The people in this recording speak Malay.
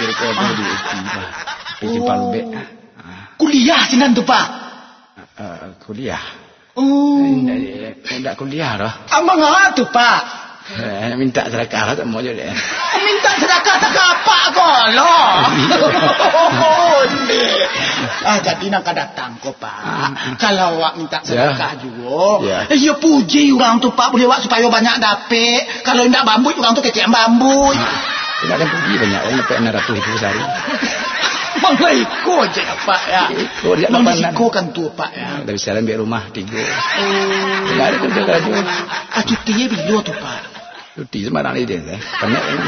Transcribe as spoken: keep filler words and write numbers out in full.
kira-kira tu di Uti Pak. Principal U B. Kuliah sinan tu Pak. Uh, kuliah. Oh. Tidak kuliah dah. Amang ah tu Pak. Eh, minta sedekah lah tak mau je dia. Minta sedekah tak apa kalau. Ah jadi nak datang ko Pak. Kalau awak minta sedekah ya. juga. Ya. Eh ya puji orang tu Pak boleh awak supaya banyak dapat. Kalau ndak bambu orang tu kecil bambu. Tidak ada puji banyak orang dapat enam ratus ribu sehari. Manglah ikut je Pak ya. Ikut dia Manglah ikut kan tu Pak ya. Dah bisa ambil rumah tiga. Oh. Tidak ada kerja kerja. Ah cuti bila tu Pak? Cuti sembarang ni dia. Penat